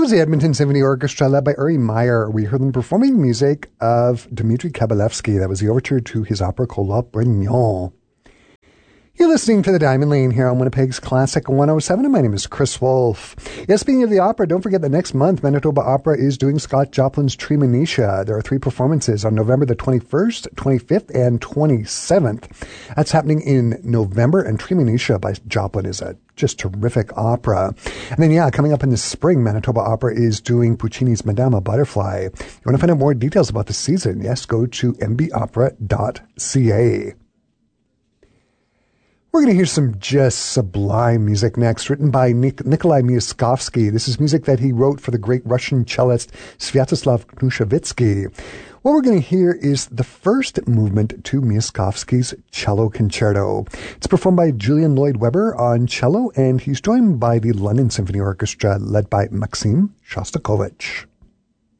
was the Edmonton Symphony Orchestra led by Uri Meyer. We heard them performing music of Dmitri Kabalevsky. That was the overture to his opera called La Brignon. You're listening to The Diamond Lane here on Winnipeg's Classic 107, and my name is Chris Wolf. Yes, speaking of the opera, don't forget that next month, Manitoba Opera is doing Scott Joplin's Treemonisha. There are 3 performances on November the 21st, 25th, and 27th. That's happening in November, and Treemonisha by Joplin is a just terrific opera. And then, coming up in the spring, Manitoba Opera is doing Puccini's Madama Butterfly. If you want to find out more details about the season, yes, go to mbopera.ca. We're going to hear some just sublime music next, written by Nikolai Myaskovsky. This is music that he wrote for the great Russian cellist Sviatoslav Knushevitsky. What we're going to hear is the first movement to Myaskovsky's Cello Concerto. It's performed by Julian Lloyd Webber on cello, and he's joined by the London Symphony Orchestra led by Maxim Shostakovich.